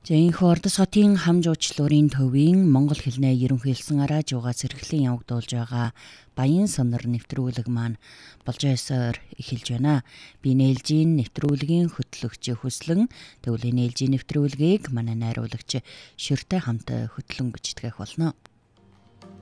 Энэхүү Ордос хотын хам жуучлуурын төвийн монгол хэлний ерөнхийлсөн радиогоос эрхлэн явагдуулж байгаа Баян сонор нэвтрүүлэг маань болж байсаар эхэлж байна. Би нээлжийн нэвтрүүлгийн хөтлөгч Хүслэн Төвлийн нээлжийн нэвтрүүлгийг манай найруулагч Ширтэй хамт хөтлөн гүйцэтгэх болно.